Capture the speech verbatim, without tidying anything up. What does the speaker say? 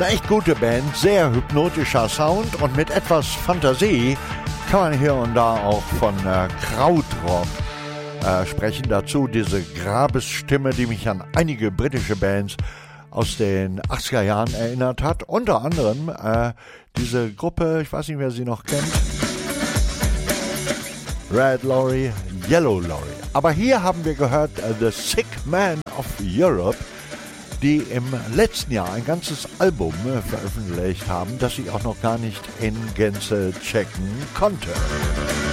Eine echt gute Band, sehr hypnotischer Sound und mit etwas Fantasie kann man hier und da auch von äh, Krautrock äh, sprechen. Dazu diese Grabesstimme, die mich an einige britische Bands aus den achtziger Jahren erinnert hat. Unter anderem äh, diese Gruppe, ich weiß nicht, wer sie noch kennt, Red Lorry, Yellow Lorry. Aber hier haben wir gehört uh, The Sick Man of Europe, die im letzten Jahr ein ganzes Album äh, veröffentlicht haben, das ich auch noch gar nicht in Gänze checken konnte.